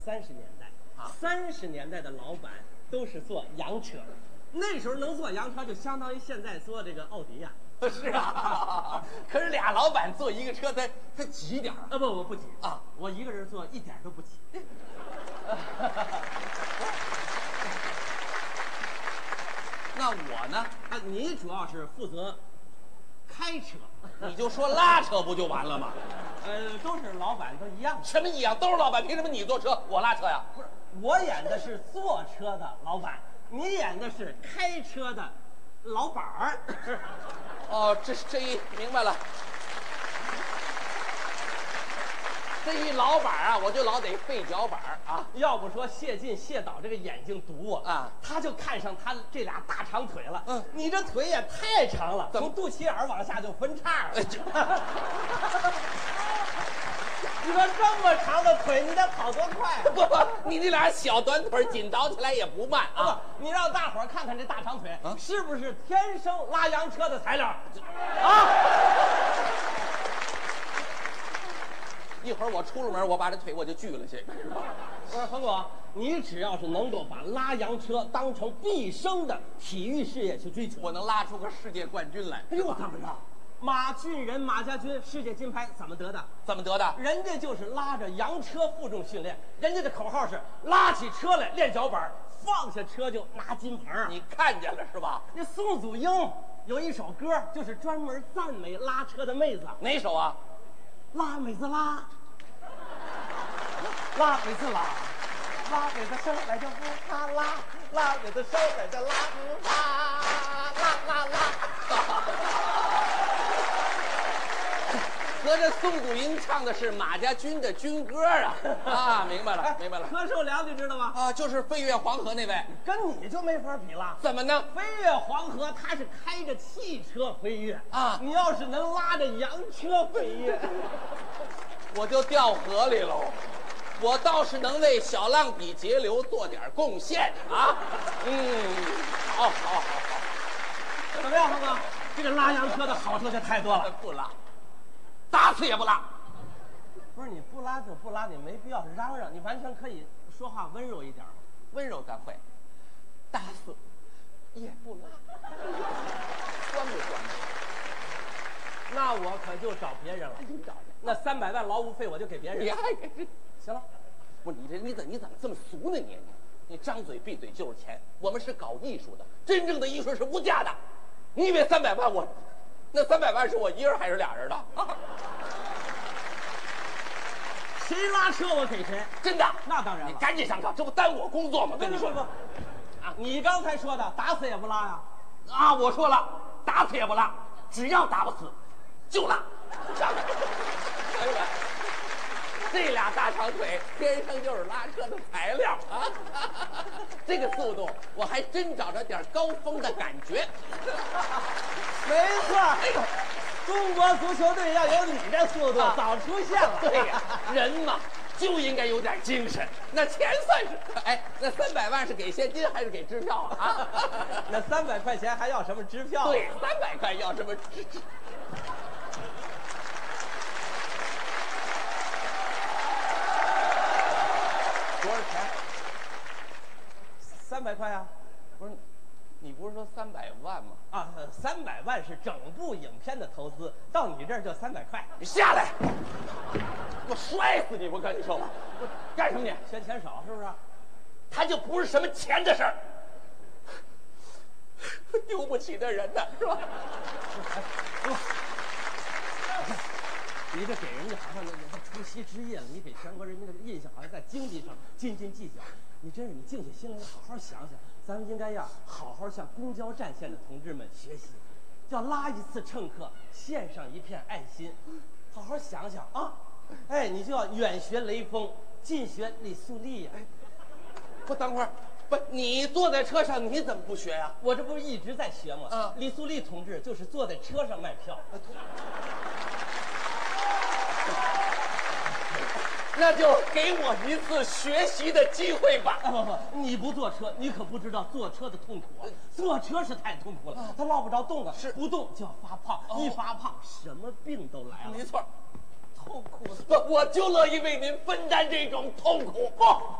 30年代啊，30年代的老板都是做洋车，那时候能做洋车就相当于现在做这个奥迪呀。 是啊，可是俩老板坐一个车，他挤点啊。 不挤啊，我一个人坐一点都不挤。 那我呢？ 你主要是负责开车， 你就说拉车不就完了吗？ 都是老板，都一样。 什么一样？都是老板，凭什么你坐车，我拉车呀？ 不是，我演的是坐车的老板，你演的是开车的老板儿。 哦，这一明白了。这一老板啊，我就老得费脚板啊。 要不说谢晋谢导这个眼睛毒啊， 他就看上他这俩大长腿了。 嗯， 你这腿也太长了，从肚脐眼往下就分叉了。你说这么长的腿，你得跑多快啊？ 不，你那俩小短腿紧倒起来也不慢啊。 不，你让大伙儿看看这大长腿， 啊， 是不是天生拉洋车的材料？啊！ 一会儿我出了门，我把这腿我就锯了去。 不是冯巩，你只要是能够把拉洋车当成毕生的体育事业去追求， 我能拉出个世界冠军来。 哎呦，怎么着？马俊仁、马家军世界金牌怎么得的？ 怎么得的？ 人家就是拉着洋车负重训练，人家的口号是拉起车来练脚板，放下车就拿金牌啊！ 你看见了是吧？ 那宋祖英有一首歌，就是专门赞美拉车的妹子。 哪首啊？ 拉妹子拉，拉妹子拉，拉妹子生来就不怕拉，拉妹子生来就拉不怕，拉。 合着宋祖英唱的是马家军的军歌啊！啊，明白了，明白了。 柯受良你知道吗？ 啊，就是飞越黄河那位， 跟你就没法比了。 怎么呢？ 飞越黄河，他是开着汽车飞跃啊， 你要是能拉着洋车飞跃， 我就掉河里喽。我倒是能为小浪底节流做点贡献啊。好。 怎么样，峰哥？这个拉洋车的好处就太多了。 不拉，打死也不拉。 不是你不拉就不拉，你没必要嚷嚷，你完全可以说话温柔一点嘛。 温柔咱会，打死也不拉，酸不酸？ 那我可就找别人了。 你找人， 那300万劳务费我就给别人。 你还给这？ 行了， 不是你怎么这么俗呢你张嘴闭嘴就是钱，我们是搞艺术的，真正的艺术是无价的。你以为300万那300万是我一人还是俩人的？ 谁拉车我给谁， 真的？ 那当然了。 你赶紧上车，这不耽误我工作吗？跟你说不，啊，你刚才说的打死也不拉呀？ 啊，我说了，打死也不拉，只要打不死，就拉。这俩大长腿天生就是拉车的材料啊！这个速度，我还真找着点高峰的感觉。 没错，哎呦，中国足球队要有你这速度，早出现了。 对呀，人嘛就应该有点精神。那钱算是，哎，那300万是给现金还是给支票啊？ 那300块钱还要什么支票？ 对，300块要什么支？多少钱 ？300块呀？ 不是，你不是说300万吗？ 啊，300万是整部影片的投资，到你这儿就300块。 你下来，我摔死你！我跟你说吧，我干什么你？ 嫌钱少是不是？ 他就不是什么钱的事儿，丢不起的人呢，是吧？ 你这给人家好像那除夕之夜了，你给全国人民的印象好像在经济上斤斤计较。你真是你静下心来好好想想，咱们应该呀好好向公交战线的同志们学习，叫拉一次乘客献上一片爱心，好好想想啊！哎，你就要远学雷锋，近学李素丽呀！ 不，等会儿，不，你坐在车上你怎么不学呀？ 我这不是一直在学吗？ 啊， 李素丽同志就是坐在车上卖票。 那就给我一次学习的机会吧。 不，你不坐车，你可不知道坐车的痛苦啊！坐车是太痛苦了，他落不着动啊， 是不动就要发胖，一发胖什么病都来了。 没错， 痛苦死。 我就乐意为您分担这种痛苦。不。